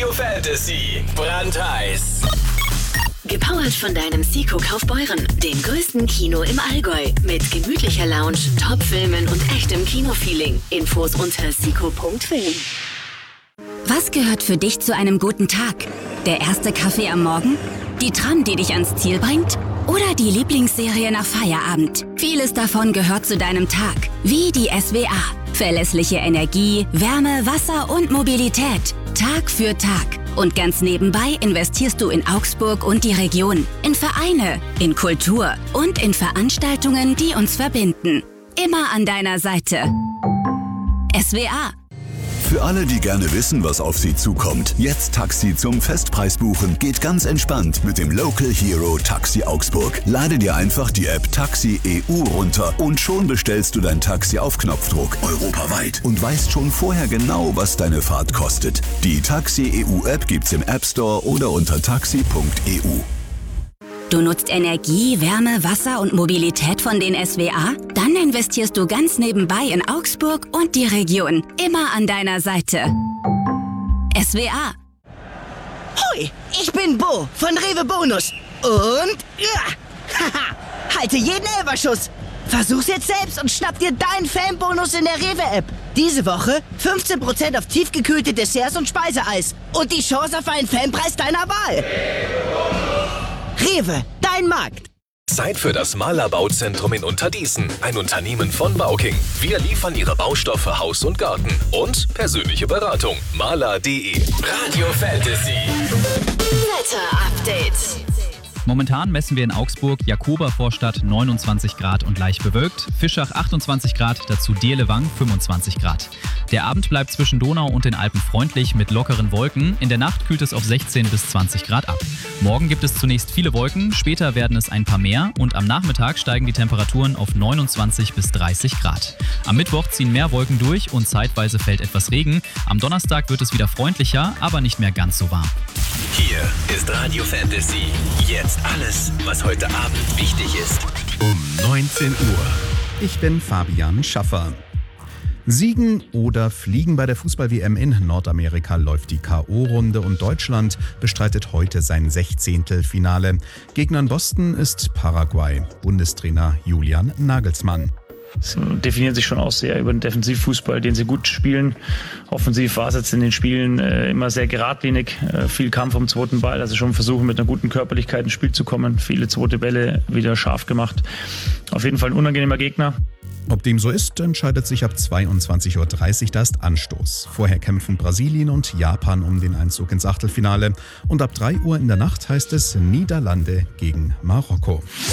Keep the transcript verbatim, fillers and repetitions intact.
Radio Fantasy. Brandheiß. Gepowert von deinem Siko Kaufbeuren, dem größten Kino im Allgäu. Mit gemütlicher Lounge, Top-Filmen und echtem Kinofeeling. Infos unter siko punkt film. Was gehört für dich zu einem guten Tag? Der erste Kaffee am Morgen? Die Tram, die dich ans Ziel bringt? Oder die Lieblingsserie nach Feierabend? Vieles davon gehört zu deinem Tag. Wie die S W A. Verlässliche Energie, Wärme, Wasser und Mobilität. Tag für Tag. Und ganz nebenbei investierst du in Augsburg und die Region. In Vereine, in Kultur und in Veranstaltungen, die uns verbinden. Immer an deiner Seite. S W A. Für alle, die gerne wissen, was auf sie zukommt. Jetzt Taxi zum Festpreis buchen geht ganz entspannt mit dem Local Hero Taxi Augsburg. Lade dir einfach die App Taxi E U runter und schon bestellst du dein Taxi auf Knopfdruck europaweit und weißt schon vorher genau, was deine Fahrt kostet. Die Taxi E U App gibt's im App Store oder unter taxi punkt e u. Du nutzt Energie, Wärme, Wasser und Mobilität von den S W A? Dann investierst du ganz nebenbei in Augsburg und die Region. Immer an deiner Seite. S W A. Hoi, ich bin Bo von Rewe Bonus. Und ja, haha, halte jeden Elberschuss. Versuch's jetzt selbst und schnapp dir deinen Fanbonus in der Rewe-App. Diese Woche fünfzehn Prozent auf tiefgekühlte Desserts und Speiseeis. Und die Chance auf einen Fanpreis deiner Wahl. Rewe, dein Markt. Zeit für das Mahler Bauzentrum in Unterdießen. Ein Unternehmen von Bauking. Wir liefern Ihre Baustoffe Haus und Garten. Und persönliche Beratung. Mahler punkt de. Radio Fantasy. Wetter-Update. Momentan messen wir in Augsburg Jakoba-Vorstadt neunundzwanzig Grad und leicht bewölkt, Fischach achtundzwanzig Grad, dazu Dierlewang fünfundzwanzig Grad. Der Abend bleibt zwischen Donau und den Alpen freundlich mit lockeren Wolken. In der Nacht kühlt es auf sechzehn bis zwanzig Grad ab. Morgen gibt es zunächst viele Wolken, später werden es ein paar mehr und am Nachmittag steigen die Temperaturen auf neunundzwanzig bis dreißig Grad. Am Mittwoch ziehen mehr Wolken durch und zeitweise fällt etwas Regen. Am Donnerstag wird es wieder freundlicher, aber nicht mehr ganz so warm. Hier ist Radio Fantasy. Jetzt alles, was heute Abend wichtig ist. Um neunzehn Uhr. Ich bin Fabian Schaffer. Siegen oder fliegen bei der Fußball-W M in Nordamerika läuft die K O-Runde und Deutschland bestreitet heute sein Sechzehntelfinale. Gegner in Boston ist Paraguay. Bundestrainer Julian Nagelsmann. Sie definieren sich schon auch sehr über den Defensivfußball, den sie gut spielen. Offensiv war es jetzt in den Spielen äh, immer sehr geradlinig, äh, viel Kampf um den zweiten Ball, also schon versuchen mit einer guten Körperlichkeit ins Spiel zu kommen, viele zweite Bälle wieder scharf gemacht. Auf jeden Fall ein unangenehmer Gegner. Ob dem so ist, entscheidet sich ab zweiundzwanzig Uhr dreißig, da ist Anstoß. Vorher kämpfen Brasilien und Japan um den Einzug ins Achtelfinale. Und ab drei Uhr in der Nacht heißt es Niederlande gegen Marokko.